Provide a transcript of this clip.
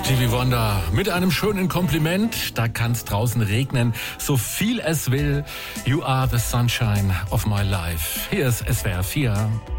Stevie Wonder mit einem schönen Kompliment. Da kann's draußen regnen, so viel es will. You are the sunshine of my life. Hier ist SWR 4.